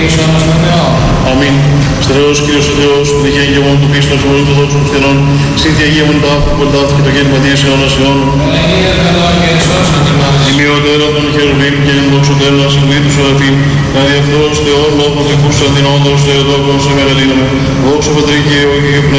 Αμήν. Στερεός Κύριος ο Θεός, που τυχαίνει και μόνο του πίστος όλων των δόξων στενών, σύνθια Αγία Μονή τάφου, κοντάφου και το γέννημα Δίας αιώνας αιώνων. Ημιωτέρα των χερουβίμ και εν δόξο τέλος, του Σεραφείμ, δηλαδή αυτός Θεός λόγω δικούς αδεινόντος, Θεοτόκος, εμερετήναμε, δόξο Πατρί και Υιό και